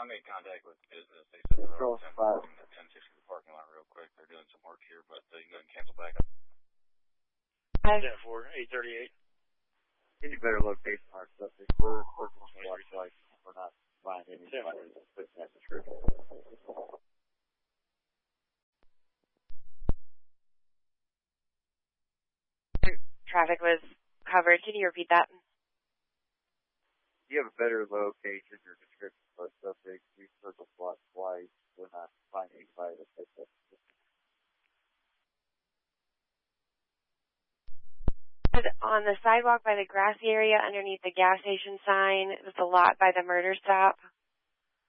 I made contact with the business. They said they're Control spot. in the 1060 parking lot real quick. They're doing some work here, but you can go ahead and cancel back up. 10-4, 838. Need a better location on our subject. We're working on the watch. We're not buying any fighters and putting that description. Traffic was covered. Can you repeat that? You have a better location or description for a subject. We circle SWAT twice. We're not finding anybody that fits that. On the sidewalk by the grassy area underneath the gas station sign, with the lot by the murder stop.